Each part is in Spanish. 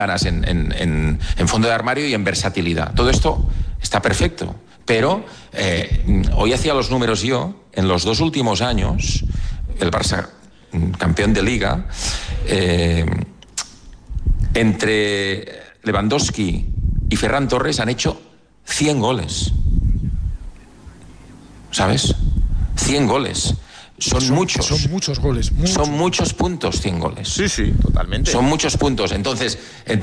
ganas en fondo de armario y en versatilidad. Todo esto está perfecto, pero hoy hacía los números yo. En los 2 últimos años, el Barça, campeón de Liga, entre Lewandowski y Ferran Torres han hecho 100 goles. ¿Sabes? 100 goles. Son muchos. Son muchos goles. Son muchos puntos, 100 goles. Sí, totalmente. Son muchos puntos. Entonces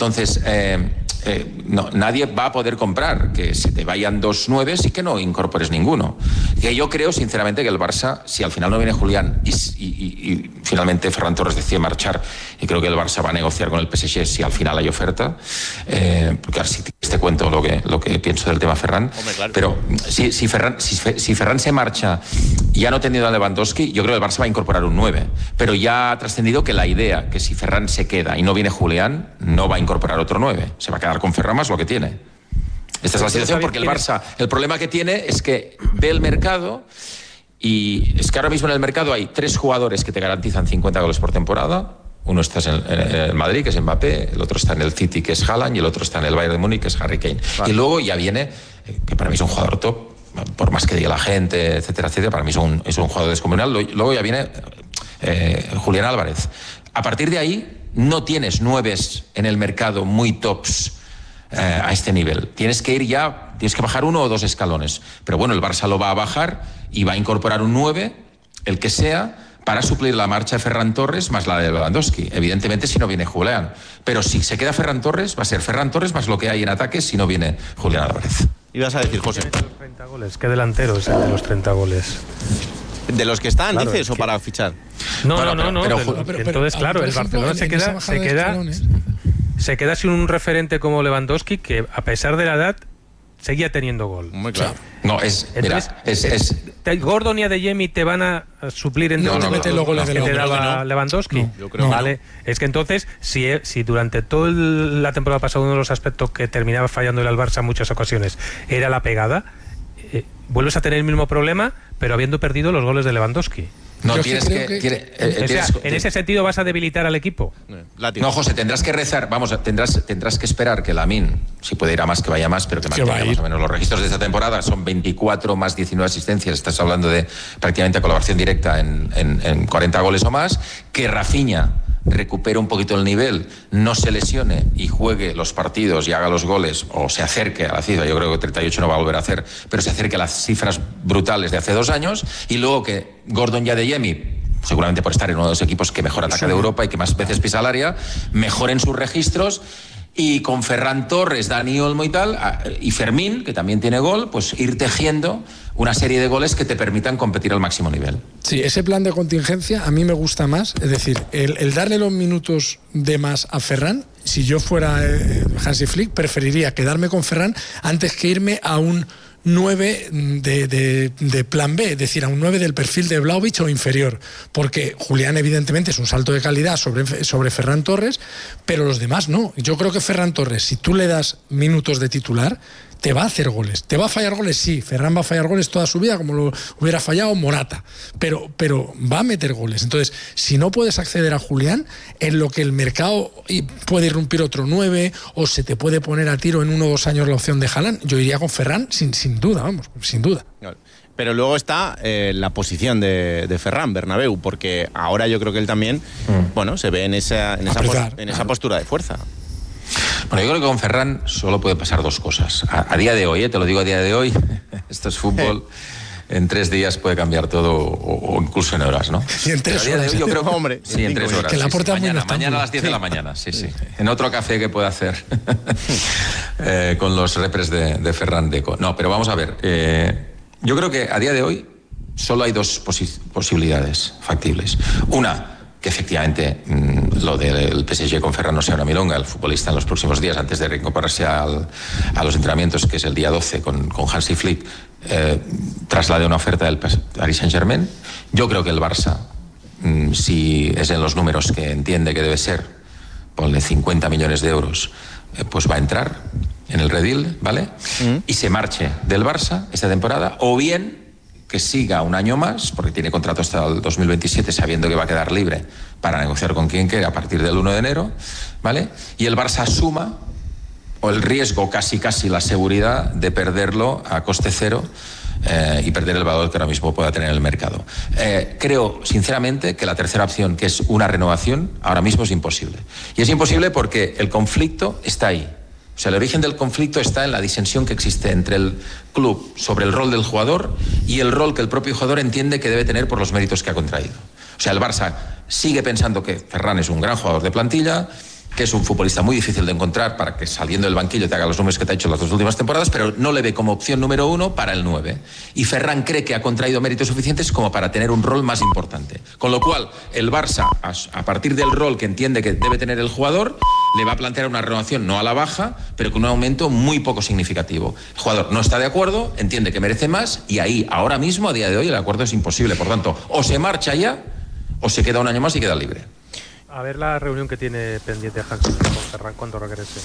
no, nadie va a poder comprar que se te vayan 2 9s y que no incorpores ninguno. Que yo creo, sinceramente, que el Barça, si al final no viene Julián y finalmente Ferran Torres decide marchar, y creo que el Barça va a negociar con el PSG si al final hay oferta, porque ahora sí te cuento lo que pienso del tema Ferran. Hombre, claro. Pero si Ferran se marcha, ya no teniendo a Lewandowski, yo creo que el Barça va a incorporar un 9. Pero ya ha trascendido que la idea, que si Ferran se queda y no viene Julián, no va a incorporar otro 9. Se va a quedar con Ferran más lo que tiene. Esta es la situación, porque el Barça, el problema que tiene es que ve el mercado, y es que ahora mismo en el mercado hay 3 jugadores que te garantizan 50 goles por temporada. Uno está en el Madrid, que es Mbappé, el otro está en el City, que es Haaland, y el otro está en el Bayern de Múnich, que es Harry Kane. Vale. Y luego ya viene, que para mí es un jugador top, por más que diga la gente, etcétera, etcétera, para mí es un jugador descomunal. Luego ya viene Julián Álvarez. A partir de ahí no tienes 9s en el mercado muy tops a este nivel. Tienes que bajar 1 o 2 escalones. Pero bueno, el Barça lo va a bajar y va a incorporar un 9, el que sea, para suplir la marcha de Ferran Torres más la de Lewandowski. Evidentemente, si no viene Julián. Pero si se queda Ferran Torres, va a ser Ferran Torres más lo que hay en ataque si no viene Julián Álvarez. Ibas a decir, José. 30 goles. ¿Qué delantero es el de los 30 goles? ¿De los que están, claro, dices, o que... para fichar? No. Entonces, claro, el Barcelona se queda sin un referente como Lewandowski, que a pesar de la edad seguía teniendo gol. Muy claro. No, Gordon y Adeyemi te van a suplir entre los goles que te daba Lewandowski. No, yo creo vale. No. Es que entonces, si durante toda la temporada pasada uno de los aspectos que terminaba fallando el Barça en muchas ocasiones era la pegada, vuelves a tener el mismo problema, pero habiendo perdido los goles de Lewandowski. No, en ese sentido vas a debilitar al equipo. No, José, tendrás que rezar, tendrás que esperar que Lamine, si puede ir a más, que vaya más, pero que mantenga más o menos los registros de esta temporada. Son 24 más 19 asistencias, estás hablando de prácticamente colaboración directa en 40 goles o más. Que Rafinha recupere un poquito el nivel, no se lesione y juegue los partidos y haga los goles, o se acerque a la cifra, yo creo que 38 no va a volver a hacer, pero se acerque a las cifras brutales de hace 2 años, y luego que Gordon y Adeyemi, seguramente por estar en uno de los equipos que mejor ataca de Europa y que más veces pisa el área, mejoren sus registros, y con Ferran Torres, Dani Olmo y tal, y Fermín, que también tiene gol, pues ir tejiendo una serie de goles que te permitan competir al máximo nivel. Sí, ese plan de contingencia a mí me gusta más, es decir, el darle los minutos de más a Ferran. Si yo fuera Hansi Flick, preferiría quedarme con Ferran antes que irme a un 9 de plan B, es decir, a un 9 del perfil de Vlahovic o inferior, porque Julián evidentemente es un salto de calidad sobre Ferran Torres, pero los demás no. Yo creo que Ferran Torres, si tú le das minutos de titular, te va a hacer goles. ¿Te va a fallar goles? Sí, Ferran va a fallar goles toda su vida, como lo hubiera fallado Morata, pero va a meter goles. Entonces, si no puedes acceder a Julián, en lo que el mercado puede irrumpir otro 9, o se te puede poner a tiro en 1 o 2 años la opción de Haaland, yo iría con Ferran sin duda, sin duda. Pero luego está la posición de Ferran Bernabéu, porque ahora yo creo que él también se ve en esa postura de fuerza. Bueno, yo creo que con Ferran solo puede pasar 2 cosas. A día de hoy, te lo digo a día de hoy, esto es fútbol, en 3 días puede cambiar todo, o incluso en horas, ¿no? Y en 3 horas. Yo creo que, hombre, sí, en 3 horas. Que la puerta mañana a las 10 de la mañana, sí. En otro café que pueda hacer con los repres de Ferran Deco. No, pero vamos a ver. Yo creo que a día de hoy solo hay 2 posibilidades factibles. Una, que efectivamente lo del PSG con Ferran no sea una milonga. El futbolista en los próximos días, antes de reincorporarse a los entrenamientos, que es el día 12 con Hansi Flick, traslade una oferta del Paris Saint-Germain. Yo creo que el Barça, si es en los números que entiende que debe ser, ponle 50 millones de euros, pues va a entrar en el redil, ¿vale? Y se marche del Barça esta temporada, o bien que siga un año más, porque tiene contrato hasta el 2027, sabiendo que va a quedar libre para negociar con quien quiera a partir del 1 de enero, ¿vale? Y el Barça asuma o el riesgo, casi la seguridad de perderlo a coste cero y perder el valor que ahora mismo pueda tener el mercado. Creo, sinceramente, que la tercera opción, que es una renovación, ahora mismo es imposible. Y es imposible porque el conflicto está ahí. O sea, el origen del conflicto está en la disensión que existe entre el club sobre el rol del jugador y el rol que el propio jugador entiende que debe tener por los méritos que ha contraído. O sea, el Barça sigue pensando que Ferran es un gran jugador de plantilla, que es un futbolista muy difícil de encontrar para que saliendo del banquillo te haga los números que te ha hecho las 2 últimas temporadas, pero no le ve como opción número 1 para el 9. Y Ferran cree que ha contraído méritos suficientes como para tener un rol más importante. Con lo cual, el Barça, a partir del rol que entiende que debe tener el jugador, le va a plantear una renovación no a la baja, pero con un aumento muy poco significativo. El jugador no está de acuerdo, entiende que merece más, y ahí, ahora mismo, a día de hoy, el acuerdo es imposible. Por tanto, o se marcha ya, o se queda un año más y queda libre. A ver la reunión que tiene pendiente Hansi Flick con Ferran cuando regrese.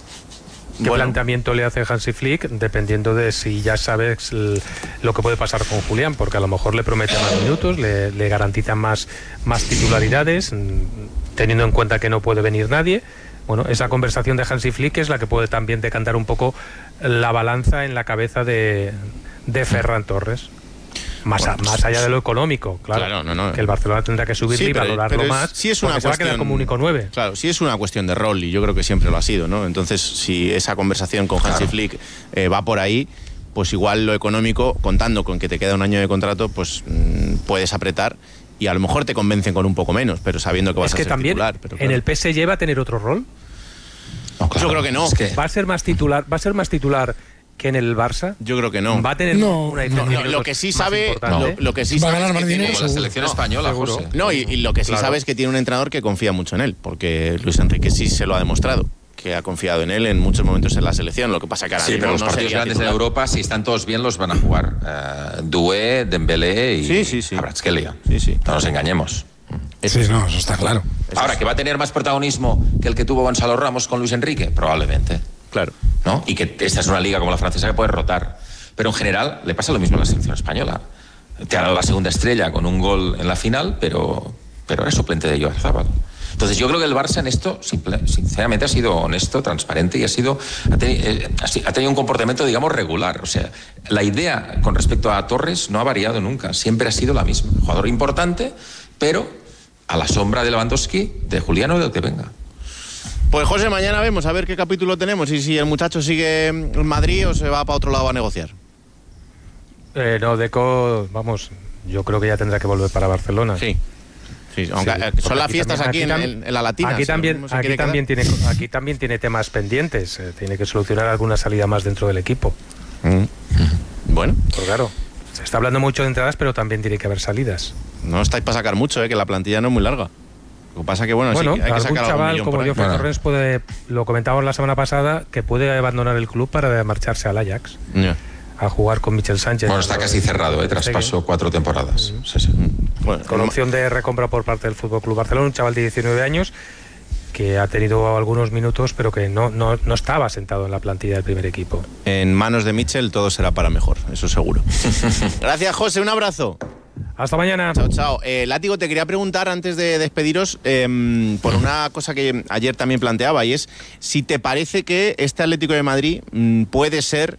¿Qué planteamiento le hace Hansi Flick? Dependiendo de si ya sabes lo que puede pasar con Julián, porque a lo mejor le promete más minutos, le garantizan más titularidades, teniendo en cuenta que no puede venir nadie. Bueno, esa conversación de Hansi Flick es la que puede también decantar un poco la balanza en la cabeza de Ferran Torres. Más allá de lo económico, claro. Que el Barcelona tendrá que subirle y valorarlo más. Sí, es una cuestión, se va a quedar como único 9. Claro, sí es una cuestión de rol y yo creo que siempre lo ha sido, ¿no? Entonces, si esa conversación con Hansi Flick va por ahí, pues igual lo económico, contando con que te queda un año de contrato, pues puedes apretar y a lo mejor te convencen con un poco menos, pero sabiendo que vas a ser titular. Pero en el PSG va a tener otro rol. No, claro, yo creo que no. Es que va a ser más titular que en el Barça. Yo creo que no. Va a tener una diferencia. Lo que sí sabe, lo que sí va a sabe ganar más dinero. Como la selección española, José. No, y lo que sí sabe es que tiene un entrenador que confía mucho en él, porque Luis Enrique sí se lo ha demostrado, que ha confiado en él en muchos momentos en la selección. Lo que pasa que ahora pero los partidos grandes de Europa, si están todos bien, los van a jugar. Doué, Dembélé y Kvaratskhelia. Sí. No nos engañemos. Sí, no, eso está claro. Ahora, ¿que va a tener más protagonismo que el que tuvo Gonzalo Ramos con Luis Enrique? Probablemente. Claro. ¿No? Y que esta es una liga como la francesa que puede rotar. Pero en general le pasa lo mismo a la selección española. Te ha dado la segunda estrella con un gol en la final, pero eres suplente de Oyarzabal. Entonces yo creo que el Barça en esto sinceramente ha sido honesto, transparente y ha tenido un comportamiento, digamos, regular. O sea, la idea con respecto a Torres no ha variado nunca, siempre ha sido la misma. Jugador importante, pero a la sombra de Lewandowski, de Julián o del que venga. Pues José, mañana vemos a ver qué capítulo tenemos y si el muchacho sigue en Madrid o se va para otro lado a negociar. No, Deco, vamos, yo creo que ya tendrá que volver para Barcelona. Sí, aunque son las fiestas aquí en la Latina. Aquí también tiene temas pendientes. Tiene que solucionar alguna salida más dentro del equipo. Bueno. Pues claro, se está hablando mucho de entradas, pero también tiene que haber salidas. No estáis para sacar mucho, que la plantilla no es muy larga. Lo que pasa que, sí, hay que sacar chaval como Geoffrey Torres lo comentábamos la semana pasada, que puede abandonar el club para marcharse al Ajax a jugar con Michel Sánchez. Bueno, está casi cerrado, traspaso 4 temporadas. Bueno, con opción de recompra por parte del FC Barcelona, un chaval de 19 años que ha tenido algunos minutos, pero que no estaba sentado en la plantilla del primer equipo. En manos de Michel todo será para mejor, eso seguro. Gracias, José, un abrazo. Hasta mañana. Chao. Látigo, te quería preguntar antes de despediros por una cosa que ayer también planteaba, y es si te parece que este Atlético de Madrid puede ser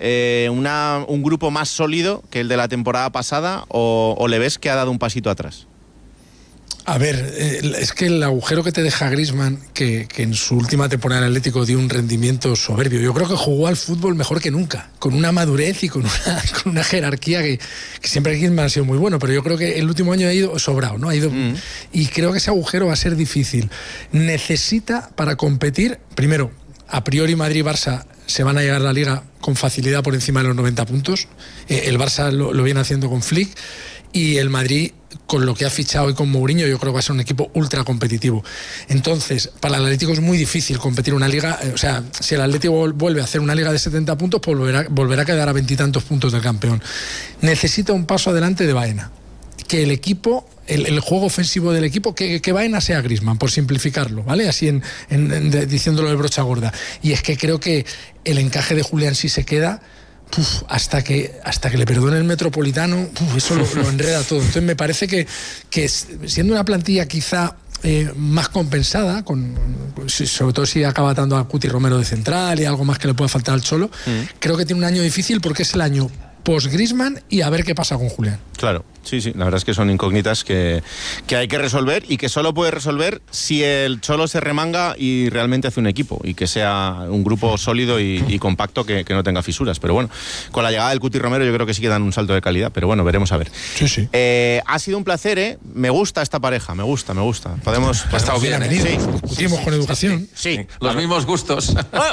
un grupo más sólido que el de la temporada pasada o le ves que ha dado un pasito atrás. A ver, es que el agujero que te deja Griezmann, que en su última temporada en Atlético dio un rendimiento soberbio. Yo creo que jugó al fútbol mejor que nunca, con una madurez y con una jerarquía que siempre Griezmann ha sido muy bueno, pero yo creo que el último año ha ido sobrado, ¿no? Y creo que ese agujero va a ser difícil. Necesita, para competir, primero, a priori Madrid y Barça se van a llegar a la Liga con facilidad por encima de los 90 puntos. El Barça lo viene haciendo con Flick. Y el Madrid, con lo que ha fichado hoy con Mourinho, yo creo que va a ser un equipo ultra competitivo. Entonces, para el Atlético es muy difícil competir una liga. O sea, si el Atlético vuelve a hacer una liga de 70 puntos, pues volverá a quedar a 20 y tantos puntos del campeón. Necesita un paso adelante de Baena. Que el equipo, el juego ofensivo del equipo, que Baena sea Griezmann, por simplificarlo, ¿vale? Así diciéndolo de brocha gorda. Y es que creo que el encaje de Julián, si se queda, hasta que le perdone el Metropolitano, eso lo enreda todo. Entonces me parece que siendo una plantilla quizá más compensada, sobre todo si acaba dando a Cuti Romero de central y algo más que le pueda faltar al Cholo, creo que tiene un año difícil porque es el año post-Griezmann y a ver qué pasa con Julián. Claro, sí, la verdad es que son incógnitas que hay que resolver y que solo puede resolver si el Cholo se remanga y realmente hace un equipo y que sea un grupo sólido y compacto que no tenga fisuras. Pero bueno, con la llegada del Cuti Romero yo creo que sí que dan un salto de calidad, pero bueno, veremos a ver. Sí. Ha sido un placer, me gusta esta pareja, me gusta. Podemos ha estado bien, discutimos con educación. Sí. Los mismos gustos.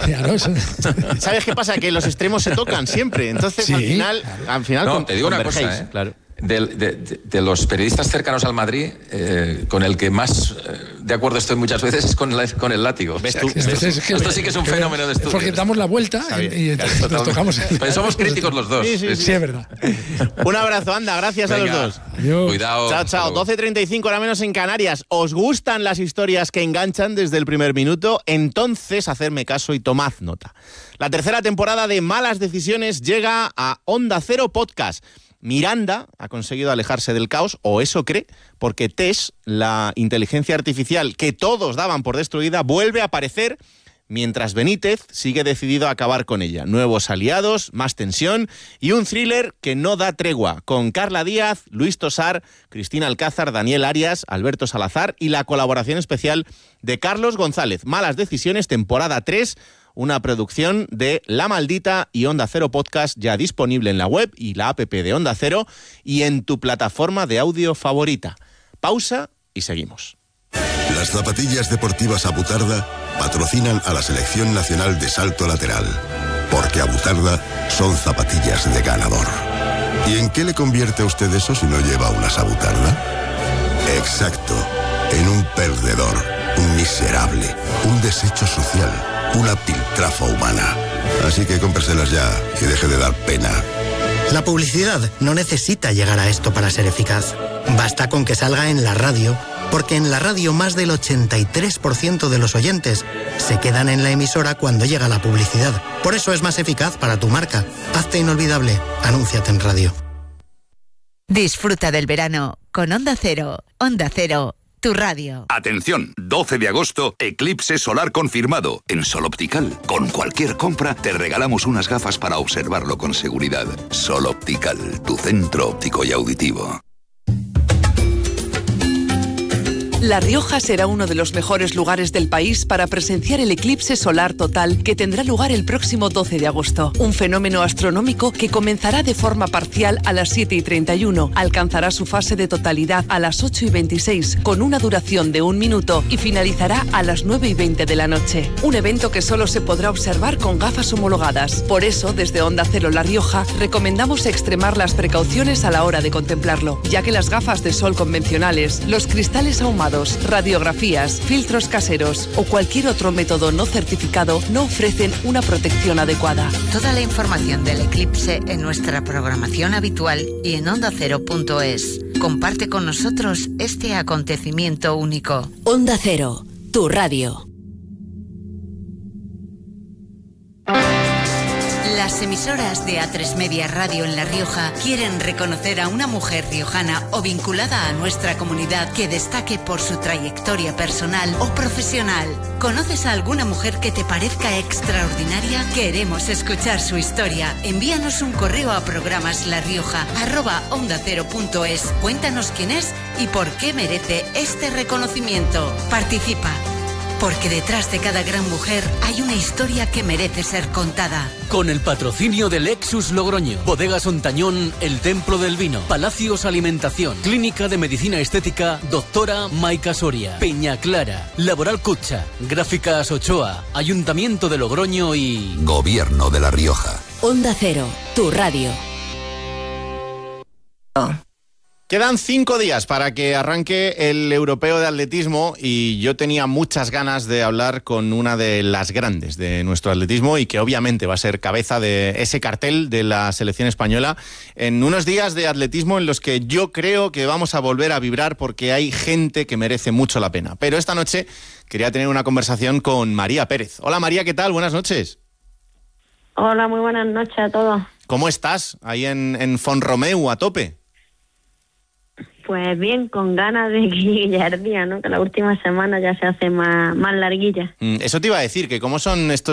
¿Sabes qué pasa? Que los extremos se tocan siempre, entonces al final no, te digo una cosa, claro. De los periodistas cercanos al Madrid, con el que más de acuerdo estoy muchas veces es con el látigo. ¿Ves tú? Esto sí que es un fenómeno de estudio. Porque damos la vuelta y nos tocamos. Pero somos críticos los dos. Sí, es verdad. Un abrazo, anda, gracias. Venga, a los dos. Adiós. Cuidado. Chao. 12:35, ahora menos en Canarias. ¿Os gustan las historias que enganchan desde el primer minuto? Entonces, hacedme caso y tomad nota. La tercera temporada de Malas Decisiones llega a Onda Cero Podcast. Miranda ha conseguido alejarse del caos, o eso cree, porque Tess, la inteligencia artificial que todos daban por destruida, vuelve a aparecer, mientras Benítez sigue decidido a acabar con ella. Nuevos aliados, más tensión y un thriller que no da tregua, con Carla Díaz, Luis Tosar, Cristina Alcázar, Daniel Arias, Alberto Salazar y la colaboración especial de Carlos González. Malas Decisiones, temporada 3, una producción de La Maldita y Onda Cero Podcast, ya disponible en la web y la app de Onda Cero y en tu plataforma de audio favorita. Pausa y seguimos. Las zapatillas deportivas Abutarda patrocinan a la Selección Nacional de Salto Lateral, porque Abutarda son zapatillas de ganador. ¿Y en qué le convierte a usted eso si no lleva unas Abutarda? Exacto, en un perdedor, un miserable, un desecho social, una piltrafa humana. Así que cómpreselas ya y deje de dar pena. La publicidad no necesita llegar a esto para ser eficaz. Basta con que salga en la radio, porque en la radio más del 83% de los oyentes se quedan en la emisora cuando llega la publicidad. Por eso es más eficaz para tu marca. Hazte inolvidable. Anúnciate en radio. Disfruta del verano con Onda Cero. Onda Cero, tu radio. Atención, 12 de agosto, eclipse solar confirmado en Sol Optical. Con cualquier compra te regalamos unas gafas para observarlo con seguridad. Sol Optical, tu centro óptico y auditivo. La Rioja será uno de los mejores lugares del país para presenciar el eclipse solar total que tendrá lugar el próximo 12 de agosto. Un fenómeno astronómico que comenzará de forma parcial a las 7:31, alcanzará su fase de totalidad a las 8:26 con una duración de 1 minuto y finalizará a las 9:20 de la noche. Un evento que solo se podrá observar con gafas homologadas. Por eso, desde Onda Cero La Rioja, recomendamos extremar las precauciones a la hora de contemplarlo, ya que las gafas de sol convencionales, los cristales ahumados, radiografías, filtros caseros o cualquier otro método no certificado no ofrecen una protección adecuada. Toda la información del eclipse en nuestra programación habitual y en ondacero.es. Comparte con nosotros este acontecimiento único. Onda Cero, tu radio. Las emisoras de A3 Media Radio en La Rioja quieren reconocer a una mujer riojana o vinculada a nuestra comunidad que destaque por su trayectoria personal o profesional. ¿Conoces a alguna mujer que te parezca extraordinaria? Queremos escuchar su historia. Envíanos un correo a programaslarioja@ondacero.es. Cuéntanos quién es y por qué merece este reconocimiento. Participa. Porque detrás de cada gran mujer hay una historia que merece ser contada. Con el patrocinio de Lexus Logroño, Bodegas Ontañón, El Templo del Vino, Palacios Alimentación, Clínica de Medicina Estética, Doctora Maica Soria, Peña Clara, Laboral Cucha, Gráficas Ochoa, Ayuntamiento de Logroño y Gobierno de La Rioja. Onda Cero, tu radio. Quedan 5 días para que arranque el Europeo de Atletismo y yo tenía muchas ganas de hablar con una de las grandes de nuestro atletismo y que obviamente va a ser cabeza de ese cartel de la selección española en unos días de atletismo en los que yo creo que vamos a volver a vibrar porque hay gente que merece mucho la pena. Pero esta noche quería tener una conversación con María Pérez. Hola María, ¿qué tal? Buenas noches. Hola, muy buenas noches a todos. ¿Cómo estás ahí en Font-Romeu a tope? Pues bien, con ganas de que ya el día, ¿no? Que la última semana ya se hace más larguilla. Eso te iba a decir, que cómo son estos